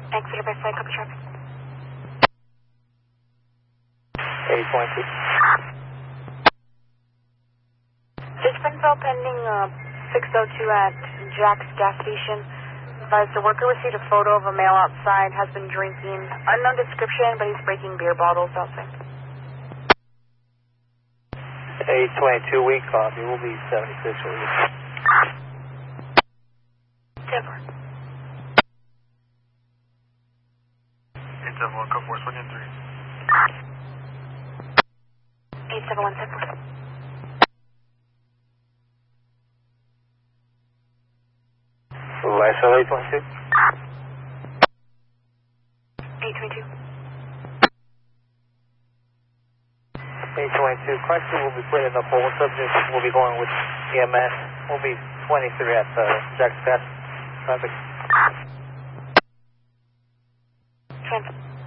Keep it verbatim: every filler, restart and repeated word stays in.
Exeter by side, copy traffic. eight twenty-two. Dispensville pending uh, six oh two at Jack's gas station. Advised the worker received a photo of a male outside, has been drinking. Unknown description, but he's breaking beer bottles outside. eight twenty-two, weak copy. We'll be seventy-six for you. Temper. eight seven one, code force one in three. eight seven one, Temper. Lysol eight twenty-two. eight twenty-two. eight twenty-two, question will be put in the poll. Subject will be going with E M S. We'll be twenty-three at uh, Jack's gas traffic. Transfer.